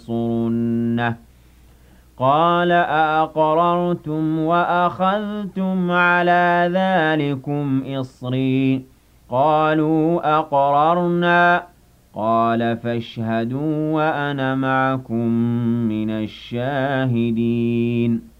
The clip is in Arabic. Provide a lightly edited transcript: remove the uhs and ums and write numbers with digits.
لَتَنصُرُنَّهُ ۚ قَالَ أَأَقْرَرْتُمْ وَأَخَذْتُمْ عَلَىٰ ذَٰلِكُمْ إِصْرِي ۖ قَالُوا أَقْرَرْنَا ۚ قَالَ فَاشْهَدُوا وَأَنَا مَعَكُم مِّنَ الشَّاهِدِينَ